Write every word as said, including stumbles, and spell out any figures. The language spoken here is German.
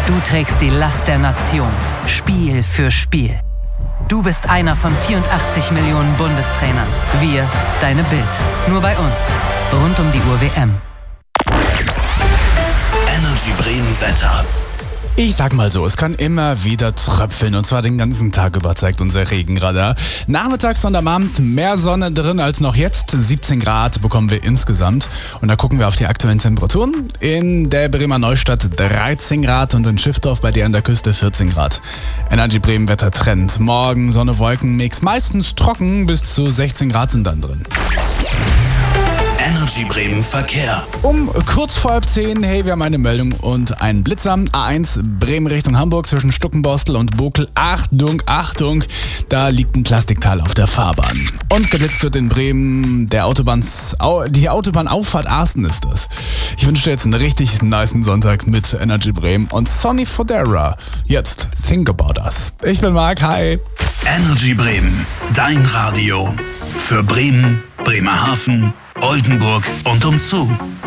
Du trägst die Last der Nation, Spiel für Spiel. Du bist einer von vierundachtzig Millionen Bundestrainern. Wir, deine Bild. Nur bei uns. Rund um die Uhr W M. Energy Bremen Wetter. Ich sag mal so, es kann immer wieder tröpfeln und zwar den ganzen Tag über, zeigt unser Regenradar. Nachmittags und am Abend mehr Sonne drin als noch jetzt. siebzehn Grad bekommen wir insgesamt. Und da gucken wir auf die aktuellen Temperaturen. In der Bremer Neustadt dreizehn Grad und in Schiffdorf bei dir an der Küste vierzehn Grad. Energy Bremen Wettertrend. Morgen Sonne, Wolken, Mix. Meistens trocken, bis zu sechzehn Grad sind dann drin. Energy Bremen Verkehr. Um kurz vor halb zehn, hey, wir haben eine Meldung und einen Blitzer. A eins Bremen Richtung Hamburg zwischen Stuckenborstel und Bokel. Achtung, Achtung, da liegt ein Plastikteil auf der Fahrbahn. Und geblitzt wird in Bremen der Autobahns, die Autobahnauffahrt Arsten ist das. Ich wünsche dir jetzt einen richtig nicen Sonntag mit Energy Bremen und Sonny Fodera. Jetzt Think About Us. Ich bin Marc, hi. Energy Bremen, dein Radio. Für Bremen, Bremerhaven, Oldenburg und umzu.